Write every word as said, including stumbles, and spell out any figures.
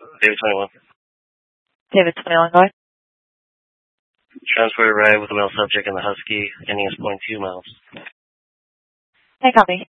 David twenty-one. David twenty-one, go ahead. Transport ride with a male subject in the Husky, ending is point two miles. Hey, copy.